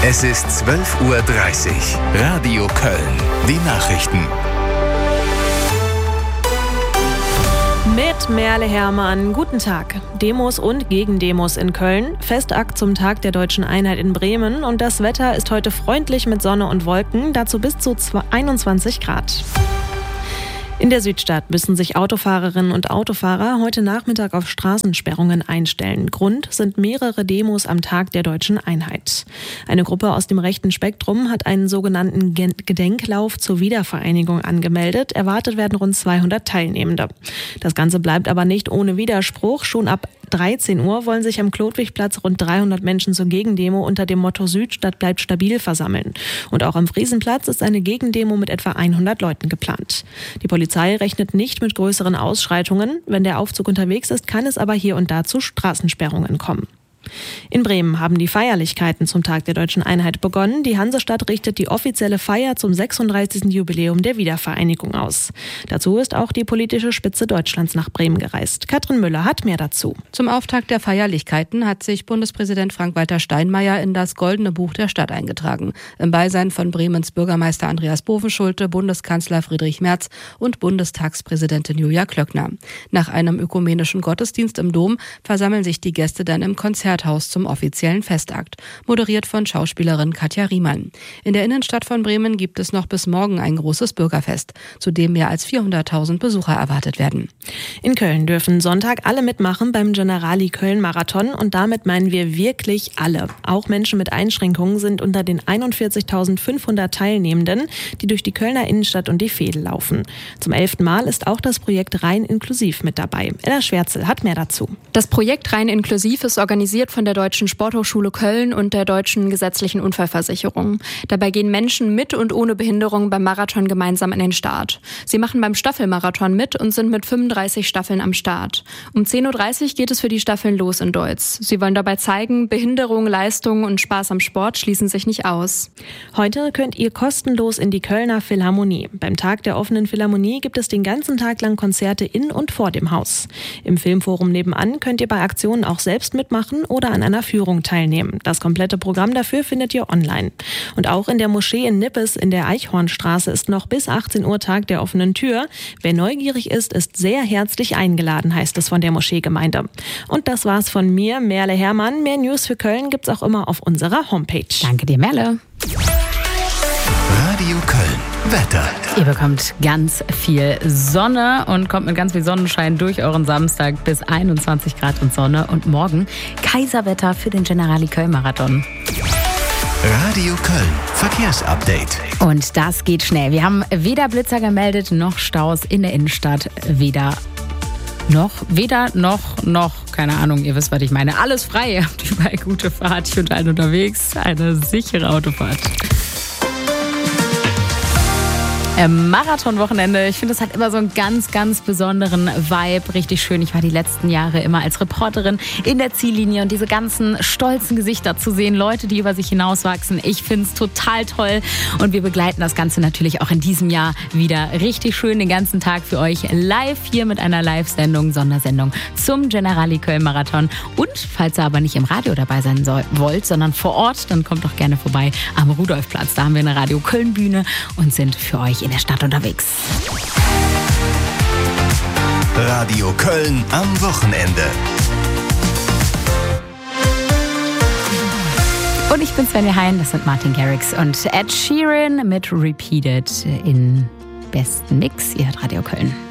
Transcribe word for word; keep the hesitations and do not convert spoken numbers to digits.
Es ist zwölf Uhr dreißig. Radio Köln. Die Nachrichten. Mit Merle Hermann. Guten Tag. Demos und Gegendemos in Köln. Festakt zum Tag der Deutschen Einheit in Bremen. Und das Wetter ist heute freundlich mit Sonne und Wolken. Dazu bis zu einundzwanzig Grad. In der Südstadt müssen sich Autofahrerinnen und Autofahrer heute Nachmittag auf Straßensperrungen einstellen. Grund sind mehrere Demos am Tag der Deutschen Einheit. Eine Gruppe aus dem rechten Spektrum hat einen sogenannten Gedenklauf zur Wiedervereinigung angemeldet. Erwartet werden rund zweihundert Teilnehmende. Das Ganze bleibt aber nicht ohne Widerspruch. Schon ab dreizehn Uhr wollen sich am Klodwigplatz rund dreihundert Menschen zur Gegendemo unter dem Motto Südstadt bleibt stabil versammeln. Und auch am Friesenplatz ist eine Gegendemo mit etwa hundert Leuten geplant. Die Polizei rechnet nicht mit größeren Ausschreitungen. Wenn der Aufzug unterwegs ist, kann es aber hier und da zu Straßensperrungen kommen. In Bremen haben die Feierlichkeiten zum Tag der Deutschen Einheit begonnen. Die Hansestadt richtet die offizielle Feier zum sechsunddreißigsten Jubiläum der Wiedervereinigung aus. Dazu ist auch die politische Spitze Deutschlands nach Bremen gereist. Katrin Müller hat mehr dazu. Zum Auftakt der Feierlichkeiten hat sich Bundespräsident Frank-Walter Steinmeier in das Goldene Buch der Stadt eingetragen. Im Beisein von Bremens Bürgermeister Andreas Bovenschulte, Bundeskanzler Friedrich Merz und Bundestagspräsidentin Julia Klöckner. Nach einem ökumenischen Gottesdienst im Dom versammeln sich die Gäste dann im Konzert Haus zum offiziellen Festakt, moderiert von Schauspielerin Katja Riemann. In der Innenstadt von Bremen gibt es noch bis morgen ein großes Bürgerfest, zu dem mehr als vierhunderttausend Besucher erwartet werden. In Köln dürfen Sonntag alle mitmachen beim Generali Köln Marathon und damit meinen wir wirklich alle. Auch Menschen mit Einschränkungen sind unter den einundvierzigtausendfünfhundert Teilnehmenden, die durch die Kölner Innenstadt und die Veedel laufen. Zum elften Mal ist auch das Projekt Rein Inklusiv mit dabei. Ella Schwärzel hat mehr dazu. Das Projekt Rein Inklusiv ist organisiert von der Deutschen Sporthochschule Köln und der Deutschen Gesetzlichen Unfallversicherung. Dabei gehen Menschen mit und ohne Behinderung beim Marathon gemeinsam an den Start. Sie machen beim Staffelmarathon mit und sind mit fünfunddreißig Staffeln am Start. Um zehn Uhr dreißig geht es für die Staffeln los in Deutz. Sie wollen dabei zeigen, Behinderung, Leistung und Spaß am Sport schließen sich nicht aus. Heute könnt ihr kostenlos in die Kölner Philharmonie. Beim Tag der offenen Philharmonie gibt es den ganzen Tag lang Konzerte in und vor dem Haus. Im Filmforum nebenan könnt ihr bei Aktionen auch selbst mitmachen oder an einer Führung teilnehmen. Das komplette Programm dafür findet ihr online. Und auch in der Moschee in Nippes in der Eichhornstraße ist noch bis achtzehn Uhr Tag der offenen Tür. Wer neugierig ist, ist sehr herzlich eingeladen, heißt es von der Moscheegemeinde. Und das war's von mir, Merle Hermann. Mehr News für Köln gibt's auch immer auf unserer Homepage. Danke dir, Merle. Radio Köln. Wetter. Ihr bekommt ganz viel Sonne und kommt mit ganz viel Sonnenschein durch euren Samstag bis einundzwanzig Grad und Sonne. Und morgen Kaiserwetter für den Generali Köln Marathon. Radio Köln. Verkehrsupdate. Und das geht schnell. Wir haben weder Blitzer gemeldet, noch Staus in der Innenstadt. Weder noch, weder noch, noch, keine Ahnung, ihr wisst, was ich meine. Alles frei. Habt überall gute Fahrt. Ich bin allen unterwegs. Eine sichere Autofahrt. Marathonwochenende. Ich finde, das hat immer so einen ganz, ganz besonderen Vibe. Richtig schön. Ich war die letzten Jahre immer als Reporterin in der Ziellinie und diese ganzen stolzen Gesichter zu sehen. Leute, die über sich hinauswachsen. Ich finde es total toll. Und wir begleiten das Ganze natürlich auch in diesem Jahr wieder richtig schön den ganzen Tag für euch live hier mit einer Live-Sendung, Sondersendung zum Generali Köln Marathon. Und falls ihr aber nicht im Radio dabei sein soll, wollt, sondern vor Ort, dann kommt doch gerne vorbei am Rudolfplatz. Da haben wir eine Radio Köln Bühne und sind für euch in der Stadt unterwegs. Radio Köln am Wochenende. Und ich bin Svenja Hein, das sind Martin Garrix und Ed Sheeran mit Repeated in besten Mix. Ihr hört Radio Köln.